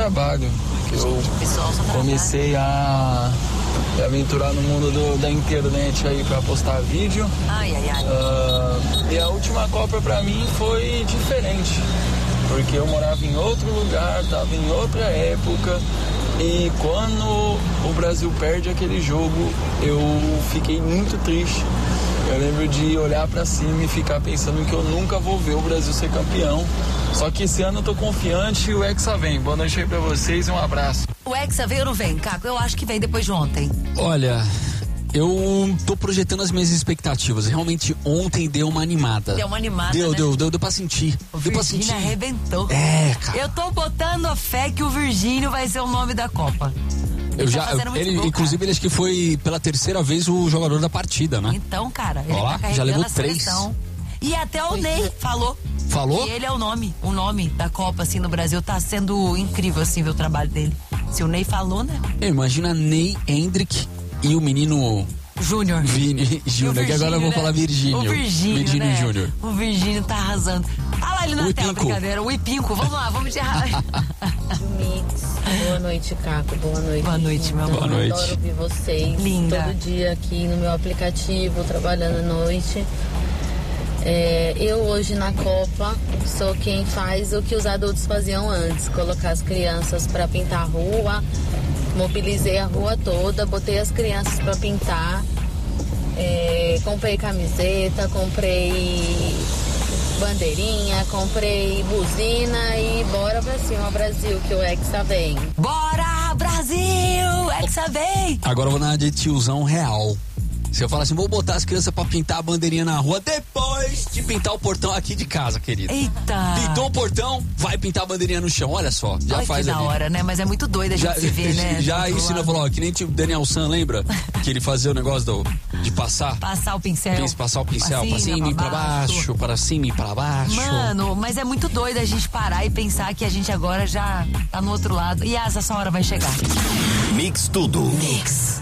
trabalho. Que eu comecei a me aventurar no mundo da internet aí pra postar vídeo. E a última Copa pra mim foi diferente, porque eu morava em outro lugar, tava em outra época, e quando o Brasil perde aquele jogo, eu fiquei muito triste. Eu lembro de olhar pra cima e ficar pensando que eu nunca vou ver o Brasil ser campeão. Só que esse ano eu tô confiante e o Hexa vem. Boa noite aí pra vocês e um abraço. O Hexa veio ou não vem, Caco? Eu acho que vem depois de ontem. Olha, eu tô projetando as minhas expectativas. Realmente ontem deu uma animada. Deu uma animada, Deu pra sentir. O Virgínio arrebentou. Cara. Eu tô botando a fé que o Virgínio vai ser o nome da Copa. Inclusive, ele acho que foi pela terceira vez o jogador da partida, né? Então, cara, ele tá carregando já levou 3. E até o Ney falou. Falou? Que ele é o nome da Copa, assim, no Brasil. Tá sendo incrível, assim, ver o trabalho dele. Se o Ney falou, né? Imagina Ney, Hendrick e o menino... Júnior. Vini Júnior, que agora eu vou falar Virgínio. O Virgínio, né? Júnior. O Virgínio tá arrasando. Ah lá ele na tela, brincadeira. O Ipinco, vamos lá, vamos de Mix. Boa noite, Caco. Boa noite. Boa noite, meu amor. Boa noite. Adoro ouvir vocês. Linda. Todo dia aqui no meu aplicativo, trabalhando à noite. Eu hoje na Copa sou quem faz o que os adultos faziam antes. Colocar as crianças para pintar a rua. Mobilizei a rua toda, botei as crianças para pintar. Comprei camiseta, comprei bandeirinha, comprei buzina e bora pra cima, Brasil, que o Hexa vem. Bora, Brasil! Hexa vem! Agora eu vou na de tiozão real. Se eu falar assim, vou botar as crianças pra pintar a bandeirinha na rua depois de pintar o portão aqui de casa, querido. Eita! Pintou o portão, vai pintar a bandeirinha no chão, olha só, já olha faz que da hora, né? Mas é muito doido a gente se ver, né? Já ensina, falou, que nem o Daniel San, lembra? Que ele fazia o negócio de passar. Passar o pincel. Passar o pincel pra cima e pra baixo, para cima e pra baixo. Mano, mas é muito doido a gente parar e pensar que a gente agora já tá no outro lado. E essa hora vai chegar. Mix tudo. Mix.